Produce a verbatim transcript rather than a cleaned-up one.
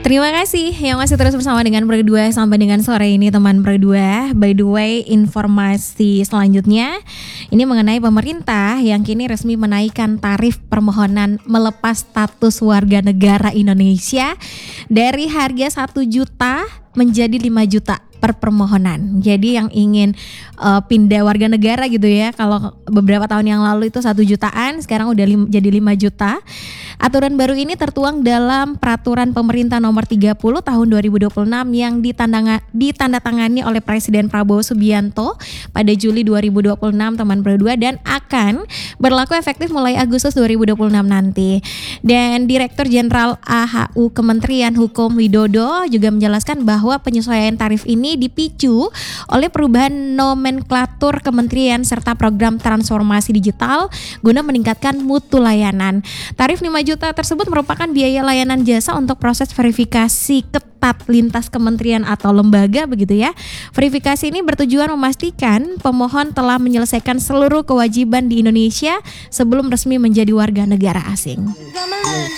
Terima kasih yang masih terus bersama dengan Pro dua sampai dengan sore ini teman Pro dua. By the way, informasi selanjutnya ini mengenai pemerintah yang kini resmi menaikkan tarif permohonan melepas status warga negara Indonesia dari harga satu juta menjadi lima juta per permohonan. Jadi yang ingin uh, pindah warga negara gitu ya, kalau beberapa tahun yang lalu itu satu jutaan, sekarang udah lim, jadi lima juta. Aturan baru ini tertuang dalam Peraturan Pemerintah Nomor tiga puluh Tahun dua ribu dua puluh enam yang ditandatangani oleh Presiden Prabowo Subianto pada Juli dua ribu dua puluh enam teman Pro dua dan akan berlaku efektif mulai Agustus dua ribu dua puluh enam nanti. Dan Direktur Jenderal A H U Kementerian Hukum Widodo juga menjelaskan bahwa penyesuaian tarif ini dipicu oleh perubahan nomenklatur kementerian serta program transformasi digital guna meningkatkan mutu layanan. Tarif lima juta tersebut merupakan biaya layanan jasa untuk proses verifikasi ketat lintas kementerian atau lembaga begitu ya. Verifikasi ini bertujuan memastikan pemohon telah menyelesaikan seluruh kewajiban di Indonesia sebelum resmi menjadi warga negara asing.